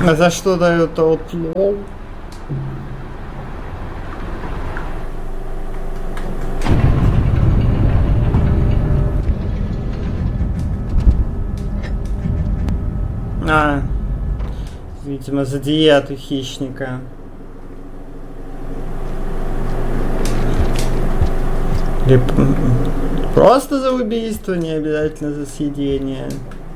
А за что дают аутлоу? Видимо, за диету хищника. Или просто за убийство, не обязательно за съедение.